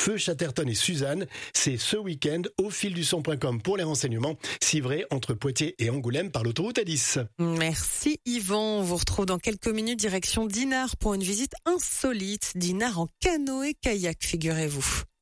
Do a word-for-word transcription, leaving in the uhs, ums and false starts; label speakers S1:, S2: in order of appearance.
S1: Feu, Chatterton et Suzanne. C'est ce week-end au fil du son point com pour les renseignements. Civray entre Poitiers et Angoulême par l'autoroute A dix.
S2: Merci Yvan. On vous retrouve dans quelques minutes direction Dinard pour une visite insolite. Dinard en canoë-kayak, figurez-vous.